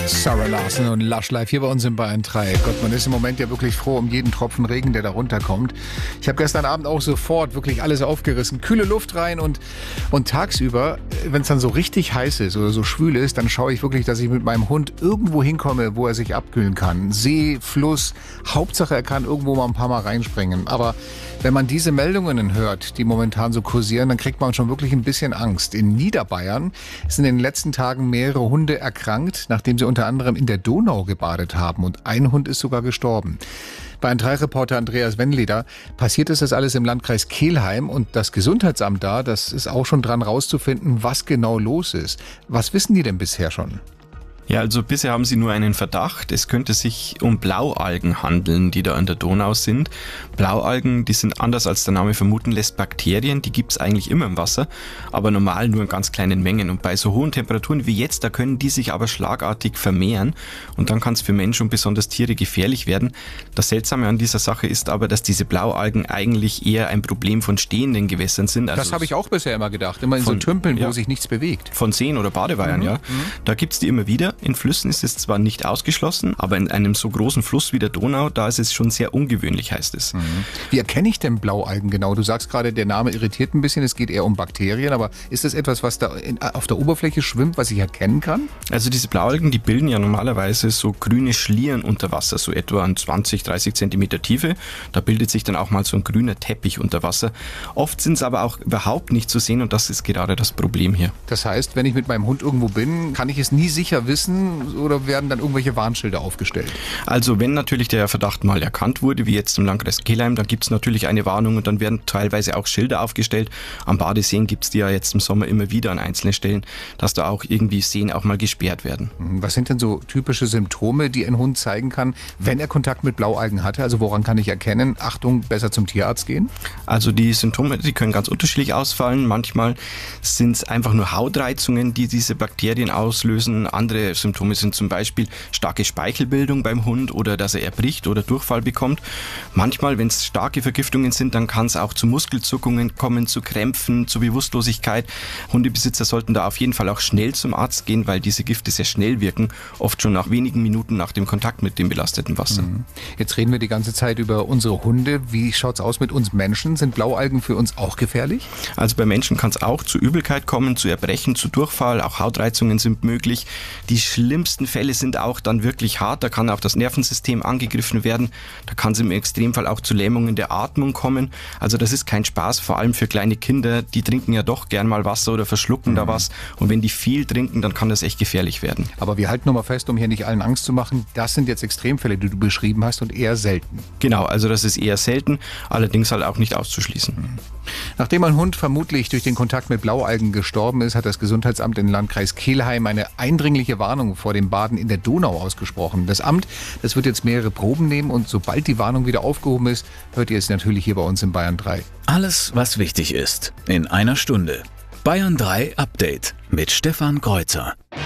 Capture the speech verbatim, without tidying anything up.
Sarah Larsen und Lush Life hier bei uns in Bayern drei. Gott, man ist im Moment ja wirklich froh um jeden Tropfen Regen, der da runterkommt. Ich habe gestern Abend auch sofort wirklich alles aufgerissen. Kühle Luft rein und, und tagsüber, wenn es dann so richtig heiß ist oder so schwül ist, dann schaue ich wirklich, dass ich mit meinem Hund irgendwo hinkomme, wo er sich abkühlen kann. See, Fluss, Hauptsache er kann irgendwo mal ein paar Mal reinspringen. Aber wenn man diese Meldungen hört, die momentan so kursieren, dann kriegt man schon wirklich ein bisschen Angst. In Niederbayern sind in den letzten Tagen mehrere Hunde erkrankt, nachdem sie unter anderem in der Donau gebadet haben. Und ein Hund ist sogar gestorben. Bayern drei Reporter Andreas Wendleder, passiert ist das alles im Landkreis Kelheim und das Gesundheitsamt da, das ist auch schon dran rauszufinden, was genau los ist. Was wissen die denn bisher schon? Ja, also bisher haben sie nur einen Verdacht. Es könnte sich um Blaualgen handeln, die da an der Donau sind. Blaualgen, die sind anders als der Name vermuten lässt Bakterien, die gibt's eigentlich immer im Wasser, aber normal nur in ganz kleinen Mengen. Und bei so hohen Temperaturen wie jetzt, da können die sich aber schlagartig vermehren und dann kann es für Menschen und besonders Tiere gefährlich werden. Das Seltsame an dieser Sache ist aber, dass diese Blaualgen eigentlich eher ein Problem von stehenden Gewässern sind. Also das habe ich auch bisher immer gedacht, immer in von, so Tümpeln, ja, wo sich nichts bewegt. Von Seen oder Badeweiher, mhm, ja. Mhm. Da gibt's die immer wieder. In Flüssen ist es zwar nicht ausgeschlossen, aber in einem so großen Fluss wie der Donau, da ist es schon sehr ungewöhnlich, heißt es. Mhm. Wie erkenne ich denn Blaualgen genau? Du sagst gerade, der Name irritiert ein bisschen, es geht eher um Bakterien, aber ist das etwas, was da in, auf der Oberfläche schwimmt, was ich erkennen kann? Also diese Blaualgen, die bilden ja normalerweise so grüne Schlieren unter Wasser, so etwa an zwanzig, dreißig Zentimeter Tiefe. Da bildet sich dann auch mal so ein grüner Teppich unter Wasser. Oft sind es aber auch überhaupt nicht zu sehen und das ist gerade das Problem hier. Das heißt, wenn ich mit meinem Hund irgendwo bin, kann ich es nie sicher wissen, oder werden dann irgendwelche Warnschilder aufgestellt? Also wenn natürlich der Verdacht mal erkannt wurde, wie jetzt im Landkreis Kelheim, dann gibt es natürlich eine Warnung und dann werden teilweise auch Schilder aufgestellt. Am Badeseen gibt es die ja jetzt im Sommer immer wieder an einzelnen Stellen, dass da auch irgendwie Seen auch mal gesperrt werden. Was sind denn so typische Symptome, die ein Hund zeigen kann, wenn er Kontakt mit Blaualgen hatte? Also woran kann ich erkennen, Achtung, besser zum Tierarzt gehen? Also die Symptome, die können ganz unterschiedlich ausfallen. Manchmal sind es einfach nur Hautreizungen, die diese Bakterien auslösen. Andere Symptome sind zum Beispiel starke Speichelbildung beim Hund oder dass er erbricht oder Durchfall bekommt. Manchmal, wenn es starke Vergiftungen sind, dann kann es auch zu Muskelzuckungen kommen, zu Krämpfen, zu Bewusstlosigkeit. Hundebesitzer sollten da auf jeden Fall auch schnell zum Arzt gehen, weil diese Gifte sehr schnell wirken, oft schon nach wenigen Minuten nach dem Kontakt mit dem belasteten Wasser. Jetzt reden wir die ganze Zeit über unsere Hunde. Wie schaut's aus mit uns Menschen? Sind Blaualgen für uns auch gefährlich? Also bei Menschen kann es auch zu Übelkeit kommen, zu Erbrechen, zu Durchfall, auch Hautreizungen sind möglich. Die schlimmsten Fälle sind auch dann wirklich hart, da kann auch das Nervensystem angegriffen werden, da kann es im Extremfall auch zu Lähmungen der Atmung kommen. Also das ist kein Spaß, vor allem für kleine Kinder, die trinken ja doch gern mal Wasser oder verschlucken mhm. da was und wenn die viel trinken, dann kann das echt gefährlich werden. Aber wir halten nochmal fest, um hier nicht allen Angst zu machen, das sind jetzt Extremfälle, die du beschrieben hast und eher selten. Genau, also das ist eher selten, allerdings halt auch nicht auszuschließen. Mhm. Nachdem ein Hund vermutlich durch den Kontakt mit Blaualgen gestorben ist, hat das Gesundheitsamt im Landkreis Kelheim eine eindringliche Warnung vor dem Baden in der Donau ausgesprochen. Das Amt, das wird jetzt mehrere Proben nehmen und sobald die Warnung wieder aufgehoben ist, hört ihr es natürlich hier bei uns in Bayern drei. Alles, was wichtig ist, in einer Stunde. Bayern drei Update mit Stefan Kreuzer.